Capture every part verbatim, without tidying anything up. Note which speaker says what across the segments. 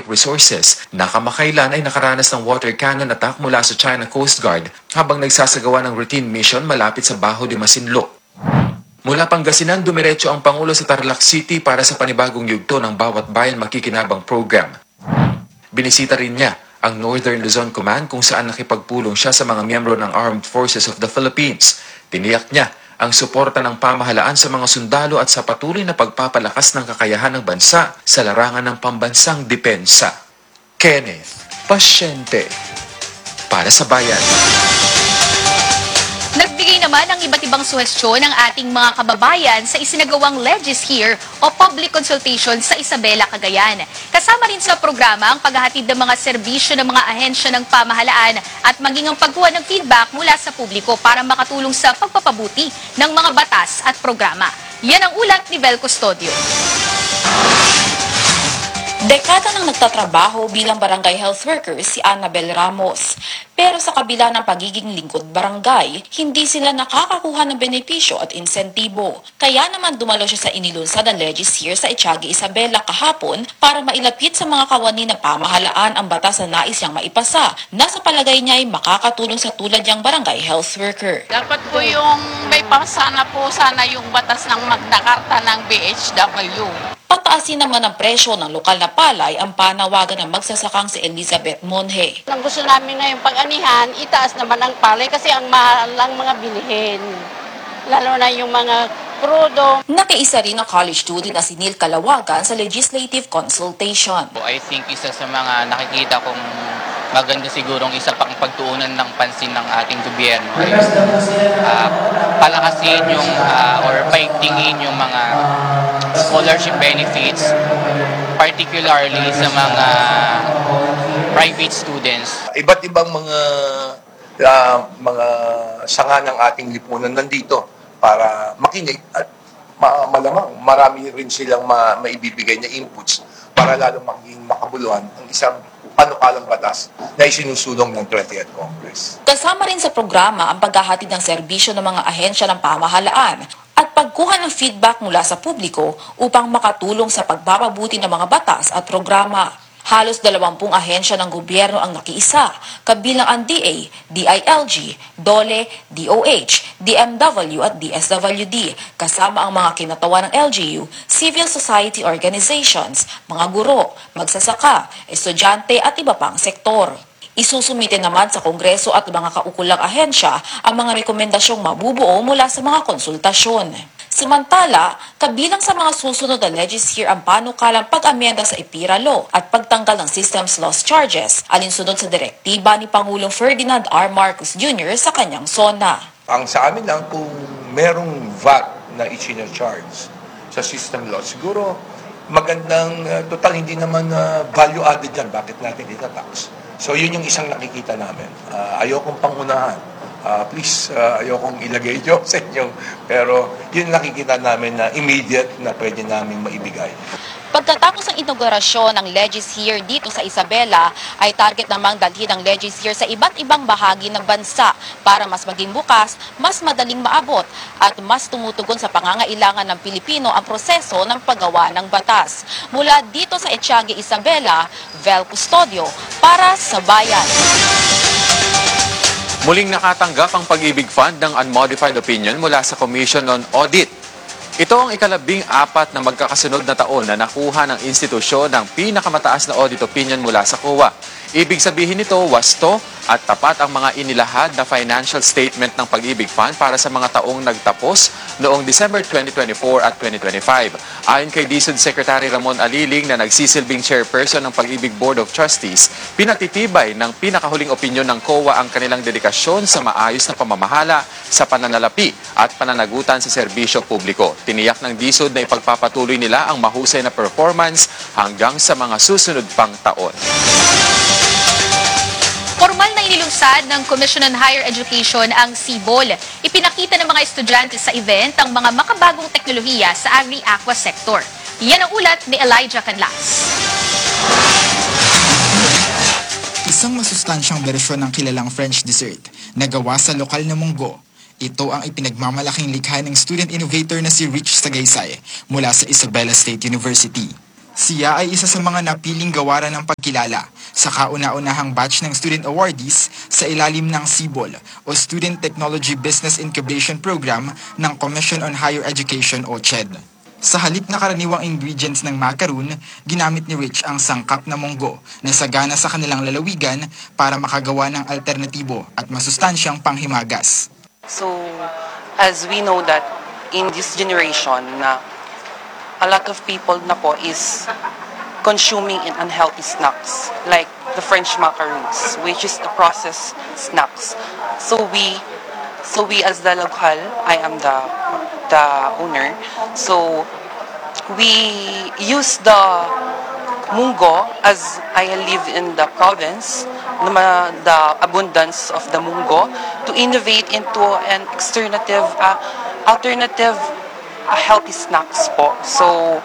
Speaker 1: aquatic resources na kamakailan ay nakaranas ng water cannon attack mula sa China Coast Guard habang nagsasagawa ng routine mission malapit sa Bajo de Masinloc. Mula Pangasinan, dumiretso ang Pangulo sa Tarlac City para sa panibagong yugto ng Bawat Bayan Makikinabang program. Binisita rin niya ang Northern Luzon Command kung saan nakipagpulong siya sa mga miyembro ng Armed Forces of the Philippines. Tiniyak niya ang suporta ng pamahalaan sa mga sundalo at sa patuloy na pagpapalakas ng kakayahan ng bansa sa larangan ng pambansang depensa. Kenneth Pasyente, para sa Bayan.
Speaker 2: Nagbigay naman ng iba't ibang suhestyon ng ating mga kababayan sa isinagawang Legis Here o public consultation sa Isabela, Cagayan. Kasama rin sa programa ang paghahatid ng mga serbisyo ng mga ahensya ng pamahalaan at maging ang pagkuha ng feedback mula sa publiko para makatulong sa pagpapabuti ng mga batas at programa. Yan ang ulat ni Vel Custodio.
Speaker 3: Dekada nang nagtatrabaho bilang barangay health worker si Annabel Ramos. Pero sa kabila ng pagiging lingkod barangay, hindi sila nakakakuha ng benepisyo at insentibo. Kaya naman dumalo siya sa inilunsad ng Legis Here sa Etiague, Isabela kahapon para mailapit sa mga kawani ng pamahalaan ang batas na nais niyang maipasa na sa palagay niya ay makakatulong sa tulad niyang barangay health worker.
Speaker 4: Dapat po yung may pasana po sana yung batas ng Magna Carta ng B H W.
Speaker 3: Pataasin naman ang presyo ng lokal na palay ang panawagan ng magsasakang si Elizabeth Monje.
Speaker 4: Ang gusto namin ngayong pag-anihan, itaas naman ang palay kasi ang mahal lang mga bilihin. Lalo na yung mga crudo.
Speaker 3: Nakiisa rin ang college student na si Neil Kalawagan sa legislative consultation.
Speaker 5: I think isa sa mga nakikita kong maganda sigurong isa pang pagtuunan ng pansin ng ating gobyerno ay uh, palakasin yung uh, or paigtingin yung mga scholarship benefits, particularly sa mga private students.
Speaker 6: Iba't ibang mga uh, mga sanga ng ating lipunan nandito para makinig at ma malamang marami rin silang ma maibibigay na inputs para lalo maging makabuluhan ang isang panukalang batas na isinusulong ng twentieth Congress.
Speaker 3: Kasama rin sa programa ang paghahatid ng serbisyo ng mga ahensya ng pamahalaan at pagkuha ng feedback mula sa publiko upang makatulong sa pagbababuti ng mga batas at programa. Halos dalawampung ahensya ng gobyerno ang nakiisa, kabilang ang D A, D I L G, DOLE, D O H, D M W at D S W D, kasama ang mga kinatawan ng L G U, civil society organizations, mga guro, magsasaka, estudyante at iba pang sektor. Isusumite naman sa Kongreso at mga kaukulang ahensya ang mga rekomendasyong mabubuo mula sa mga konsultasyon. Samantala, kabilang sa mga susunod na Legis Here ang panukalang pag-amenda sa IPIRA Law at pagtanggal ng systems loss charges, alinsunod sa direktiba ni Pangulong Ferdinand R. Marcos Junior sa kanyang SONA.
Speaker 6: Ang sa amin lang kung merong V A T na i-charge sa system law, siguro magandang, uh, total hindi naman uh, value added yan, bakit natin itatax? So yun yung isang nakikita namin. Uh, ayokong pangunahan. Uh, please, uh, ayokong ilagay nyo sa inyong, pero yun nakikita namin na immediate na pwede namin maibigay.
Speaker 2: Pagkatapos ng inaugurasyon ng Legis Here dito sa Isabela, ay target namang dalhin ang Legis Here sa iba't ibang bahagi ng bansa para mas maging bukas, mas madaling maabot at mas tumutugon sa pangangailangan ng Pilipino ang proseso ng paggawa ng batas. Mula dito sa Etiague, Isabela, Vel Custodio para sa Bayan.
Speaker 1: Muling nakatanggap ang Pag-ibig Fund ng Unmodified Opinion mula sa Commission on Audit. Ito ang ikalabing apat na magkakasunod na taon na nakuha ng institusyon ng pinakamataas na audit opinion mula sa C O A. Ibig sabihin nito, wasto at tapat ang mga inilahad na financial statement ng Pag-ibig Fund para sa mga taong nagtapos noong December twenty twenty-four at twenty twenty-five. Ayon kay D S U D Secretary Ramon Aliling na nagsisilbing chairperson ng Pag-ibig Board of Trustees, pinatitibay ng pinakahuling opinyon ng C O A ang kanilang dedikasyon sa maayos na pamamahala sa pananalapi at pananagutan sa serbisyo publiko. Tiniyak ng D S U D na ipagpapatuloy nila ang mahusay na performance hanggang sa mga susunod pang taon.
Speaker 2: Formal na inilungsad ng Commission on Higher Education ang C B O L. Ipinakita ng mga estudyante sa event ang mga makabagong teknolohiya sa agri-aqua sector. Yan ang ulat ni Elijah Canlas.
Speaker 7: Isang masustansyang bersyon ng kilalang French dessert na gawa sa lokal na munggo. Ito ang ipinagmamalaking likha ng student innovator na si Rich Sagaysay mula sa Isabela State University. Siya ay isa sa mga napiling gawaran ng pagkilala sa kauna-unahang batch ng student awardees sa ilalim ng S I B O L o Student Technology Business Incubation Program ng Commission on Higher Education o C H E D. Sa halip na karaniwang ingredients ng macaroon, ginamit ni Rich ang sangkap na munggo na sagana sa kanilang lalawigan para makagawa ng alternatibo at masustansyang panghimagas.
Speaker 8: So, as we know that in this generation na a lot of people na po is consuming in unhealthy snacks like the French macaroons, which is the processed snacks. So we, so we as the local, I am the the owner. So we use the munggo as I live in the province, the abundance of the munggo, to innovate into an alternative, uh, alternative uh, healthy snacks po. So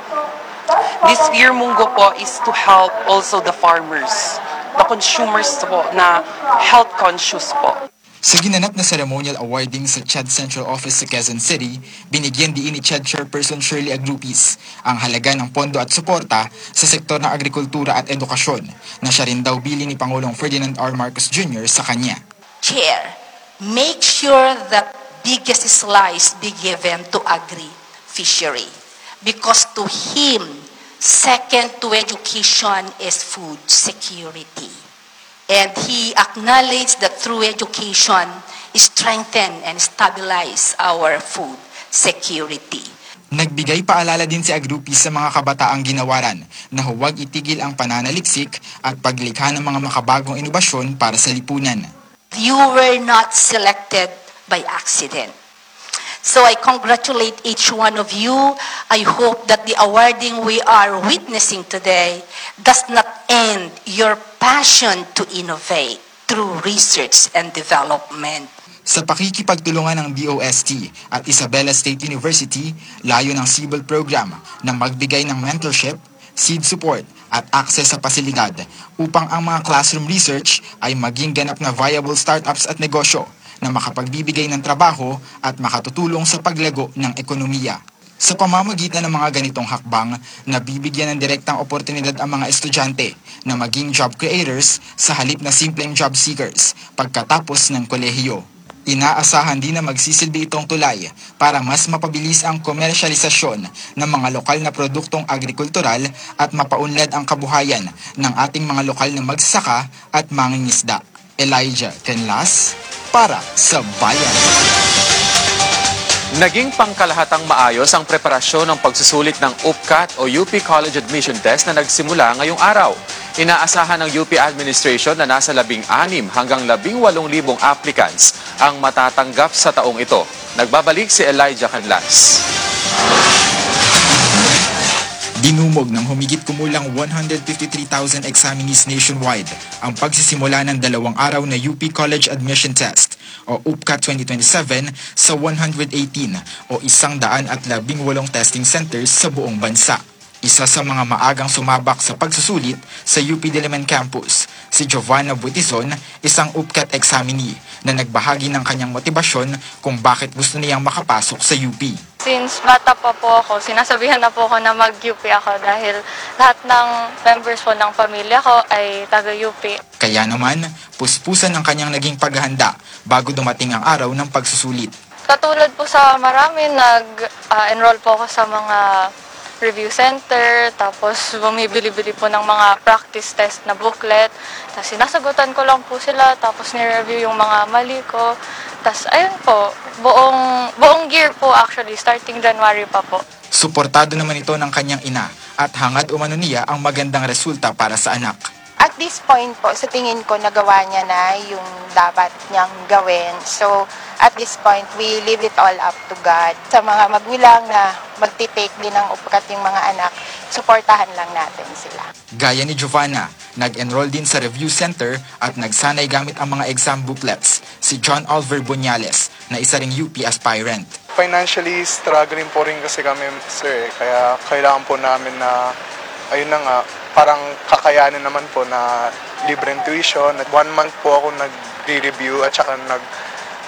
Speaker 8: this year munggo po is to help also the farmers, the consumers po na health conscious po.
Speaker 7: Sa ginanap na ceremonial awarding sa C H E D Central Office sa Quezon City, binigyan diin ni C H E D Chairperson Shirley Agrupis ang halaga ng pondo at suporta sa sektor ng agrikultura at edukasyon na siya rin daw bili ni Pangulong Ferdinand R. Marcos Junior sa kanya.
Speaker 9: Chair, make sure that biggest slice be given to agri-fishery because to him, second to education is food security. And he acknowledged that through education, strengthen and stabilize our food security.
Speaker 7: Nagbigay paalala din si Agrupis sa mga kabataang ginawaran na huwag itigil ang pananaliksik at paglikha ng mga makabagong inobasyon para sa lipunan.
Speaker 9: You were not selected by accident. So I congratulate each one of you. I hope that the awarding we are witnessing today does not end your passion to innovate through research and development.
Speaker 7: Sa pakikipagtulungan ng D O S T at Isabela State University, layo ng S I B O L program na magbigay ng mentorship, seed support at access sa pasilidad upang ang mga classroom research ay maging ganap na viable startups at negosyo na makapagbibigay ng trabaho at makatutulong sa paglago ng ekonomiya. Sa pamamagitan ng mga ganitong hakbang, nabibigyan ng direktang oportunidad ang mga estudyante na maging job creators sa halip na simpleng job seekers pagkatapos ng kolehiyo. Inaasahan din na magsisilbi itong tulay para mas mapabilis ang komersyalisasyon ng mga lokal na produktong agrikultural at mapaunlad ang kabuhayan ng ating mga lokal na magsasaka at mangingisda. Elijah Canlas, para sa Bayan.
Speaker 1: Naging pangkalahatang maayos ang preparasyon ng pagsusulit ng U P C A T o U P College Admission Test na nagsimula ngayong araw. Inaasahan ng U P Administration na nasa labing anim hanggang labing walong libong applicants ang matatanggap sa taong ito. Nagbabalik si Elijah Canlas.
Speaker 7: Dinumog ng humigit kumulang one hundred fifty-three thousand examinees nationwide ang pagsisimula ng dalawang araw na U P College Admission Test o U P C A T twenty twenty-seven sa one hundred eighteen o isang daan at labing walong testing centers sa buong bansa. Isa sa mga maagang sumabak sa pagsusulit sa U P Diliman Campus, si Giovanna Butizon, isang U P C A T examinee na nagbahagi ng kanyang motibasyon kung bakit gusto niyang makapasok sa U P.
Speaker 10: Since bata pa po ako, sinasabihan na po ako na mag-U P ako dahil lahat ng members po ng pamilya ko ay taga-U P.
Speaker 7: Kaya naman, puspusan ang kanyang naging paghahanda bago dumating ang araw ng pagsusulit.
Speaker 10: Katulad po sa marami, nag-enroll uh, po ako sa mga review center, tapos bumibili-bili po ng mga practice test na booklet. Tapos sinasagutan ko lang po sila, tapos ni-review yung mga mali ko. Tapos ayun po, buong, buong year po actually, starting January pa po.
Speaker 7: Suportado naman ito ng kanyang ina at hangad umano niya ang magandang resulta para sa anak.
Speaker 11: At this point po, sa tingin ko, nagawa niya na yung dapat niyang gawin. So, at this point, we leave it all up to God. Sa mga magulang na magtitake din ng upakat yung mga anak, suportahan lang natin sila.
Speaker 7: Gaya ni Giovanna, nag-enroll din sa review center at nagsanay gamit ang mga exam booklets, si John Oliver Bunyales, na isa ring U P aspirant.
Speaker 12: Financially struggling po rin kasi kami, sir, kaya kailangan po namin na, ayun na nga, parang kakayanin naman po na libreng tuition. At one month po ako nag-review at saka nag,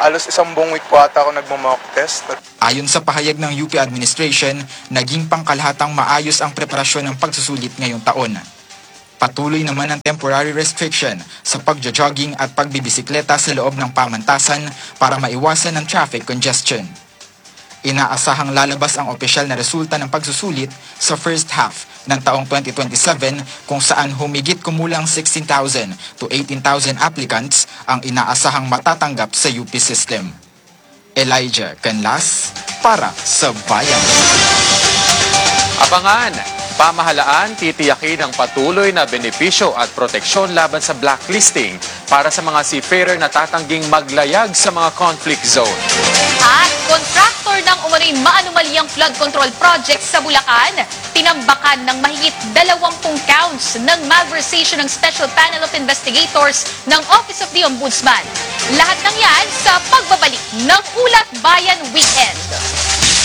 Speaker 12: Alos isang buong week po ata ako nagmo-mock test.
Speaker 7: Ayon sa pahayag ng U P administration, naging pangkalahatang maayos ang preparasyon ng pagsusulit ngayong taon. Patuloy naman ang temporary restriction sa pagjo-jogging at pagbibisikleta sa loob ng pamantasan para maiwasan ang traffic congestion. Inaasahang lalabas ang opisyal na resulta ng pagsusulit sa first half ng taong twenty twenty-seven kung saan humigit kumulang sixteen thousand to eighteen thousand applicants ang inaasahang matatanggap sa U P system. Elijah Canlas para sa Bayan.
Speaker 1: Abangan! Pamahalaan titiyakin ang patuloy na benepisyo at proteksyon laban sa blacklisting para sa mga seafarer na tatangging maglayag sa mga conflict zone.
Speaker 2: At kontraktor ng umano'y maanumalyang flood control project sa Bulacan, tinambakan ng mahigit dalawampung counts ng malversation ng Special Panel of Investigators ng Office of the Ombudsman. Lahat ng yan sa pagbabalik ng Ulat Bayan Weekend.